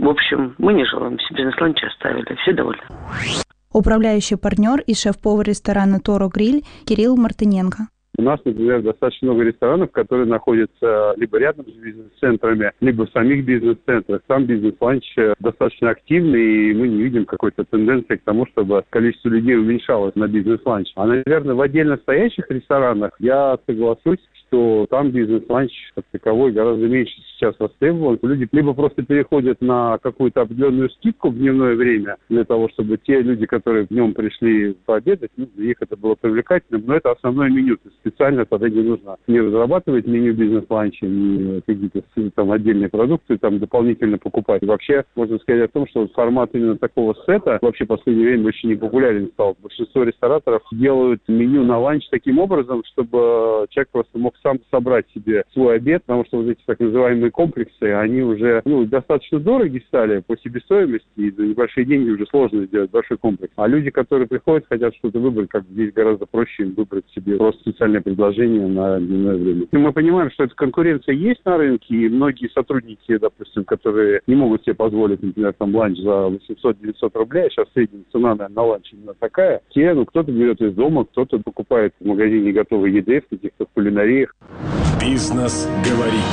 В общем, мы не жалуемся, бизнес-ланч оставили, все довольны. Управляющий партнер и шеф-повар ресторана «Торо Гриль» Кирилл Мартыненко. У нас, например, достаточно много ресторанов, которые находятся либо рядом с бизнес-центрами, либо в самих бизнес-центрах. Сам бизнес-ланч достаточно активный, и мы не видим какой-то тенденции к тому, чтобы количество людей уменьшалось на бизнес-ланч. А, наверное, в отдельно стоящих ресторанах я соглашусь, что там бизнес-ланч как таковой гораздо меньше сейчас востребован. Люди либо просто переходят на какую-то определенную скидку в дневное время для того, чтобы те люди, которые днем пришли пообедать, для них это было привлекательным, но это основное меню. Специально тогда не нужно не разрабатывать меню бизнес-ланча, не какие-то там отдельные продукты там дополнительно покупать. И вообще, можно сказать о том, что формат именно такого сета вообще в последнее время очень непопулярен стал. Большинство рестораторов делают меню на ланч таким образом, чтобы человек просто мог сам собрать себе свой обед, потому что вот эти так называемые комплексы, они уже достаточно дорогие стали по себестоимости, и за небольшие деньги уже сложно сделать большой комплекс. А люди, которые приходят, хотят что-то выбрать, как здесь гораздо проще им выбрать себе просто специальное предложение на дневное время. И мы понимаем, что эта конкуренция есть на рынке, и многие сотрудники, допустим, которые не могут себе позволить, например, там ланч за 800-900 рублей, а сейчас средняя цена, наверное, на ланч именно такая, кто-то берет из дома, кто-то покупает в магазине готовой еды, в каких-то кулинариях. Бизнес говорит.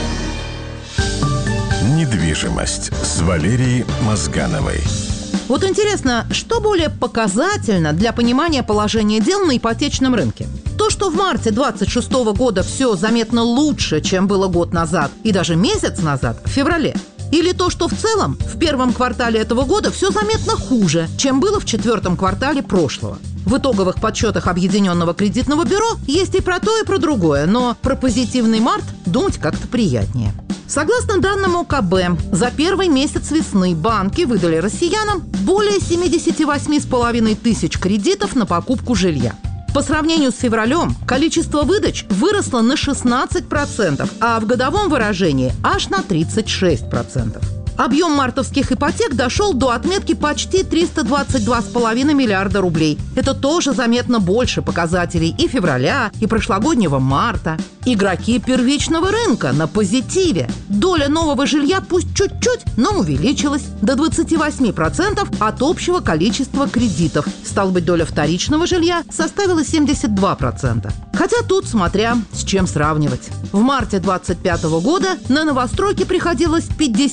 Недвижимость с Валерией Мозгановой. Вот интересно, что более показательно для понимания положения дел на ипотечном рынке? То, что в марте 2026 года все заметно лучше, чем было год назад и даже месяц назад, в феврале? Или то, что в целом в первом квартале этого года все заметно хуже, чем было в четвертом квартале прошлого? В итоговых подсчетах Объединенного кредитного бюро есть и про то, и про другое, но про позитивный март думать как-то приятнее. Согласно данным ОКБ, за первый месяц весны банки выдали россиянам более 78,5 тысяч кредитов на покупку жилья. По сравнению с февралем количество выдач выросло на 16%, а в годовом выражении аж на 36%. Объем мартовских ипотек дошел до отметки почти 322,5 миллиарда рублей. Это тоже заметно больше показателей и февраля, и прошлогоднего марта. Игроки первичного рынка на позитиве. Доля нового жилья пусть чуть-чуть, но увеличилась до 28% от общего количества кредитов. Стало быть, доля вторичного жилья составила 72%. Хотя тут смотря с чем сравнивать. В марте 2025 года на новостройки приходилось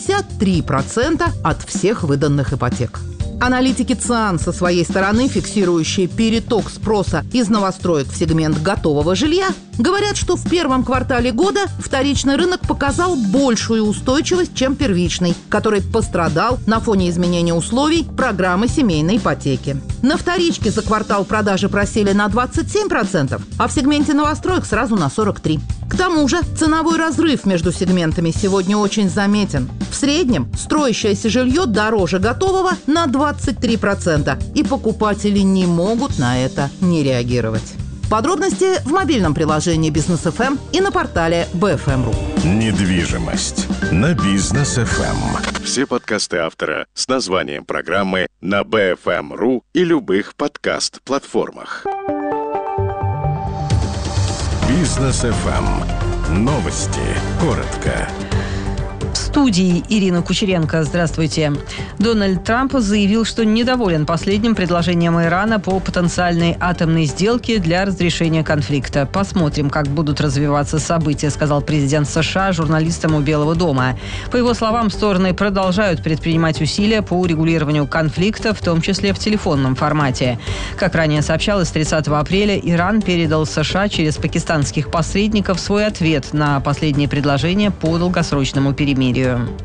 53% от всех выданных ипотек. Аналитики ЦИАН со своей стороны, фиксирующие переток спроса из новостроек в сегмент готового жилья, говорят, что в первом квартале года вторичный рынок показал большую устойчивость, чем первичный, который пострадал на фоне изменения условий программы семейной ипотеки. На вторичке за квартал продажи просели на 27%, а в сегменте новостроек сразу на 43%. К тому же ценовой разрыв между сегментами сегодня очень заметен. В среднем строящееся жилье дороже готового на 23%, и покупатели не могут на это не реагировать. Подробности в мобильном приложении Бизнес ФМ и на портале BFM.ru. Недвижимость на Бизнес ФМ. Все подкасты автора с названием программы на BFM.ru и любых подкаст-платформах. Бизнес ФМ. Новости. Коротко. В студии Ирина Кучеренко. Здравствуйте. Дональд Трамп заявил, что недоволен последним предложением Ирана по потенциальной атомной сделке для разрешения конфликта. Посмотрим, как будут развиваться события, сказал президент США журналистам у Белого дома. По его словам, стороны продолжают предпринимать усилия по урегулированию конфликта, в том числе в телефонном формате. Как ранее сообщалось, 30 апреля Иран передал США через пакистанских посредников свой ответ на последнее предложение по долгосрочному перемирию.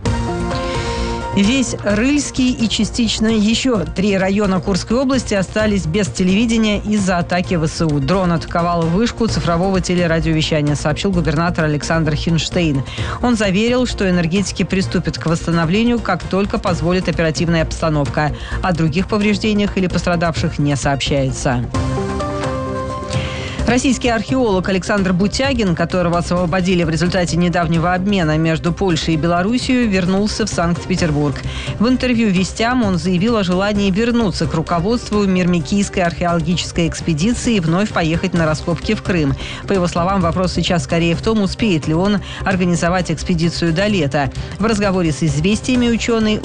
Весь Рыльский и частично еще 3 района Курской области остались без телевидения из-за атаки ВСУ. Дрон атаковал вышку цифрового телерадиовещания, сообщил губернатор Александр Хинштейн. Он заверил, что энергетики приступят к восстановлению, как только позволит оперативная обстановка. О других повреждениях или пострадавших не сообщается. Российский археолог Александр Бутягин, которого освободили в результате недавнего обмена между Польшей и Белоруссией, вернулся в Санкт-Петербург. В интервью «Вестям» он заявил о желании вернуться к руководству Мирмикийской археологической экспедиции и вновь поехать на раскопки в Крым. По его словам, вопрос сейчас скорее в том, успеет ли он организовать экспедицию до лета. В разговоре с «Известиями» ученый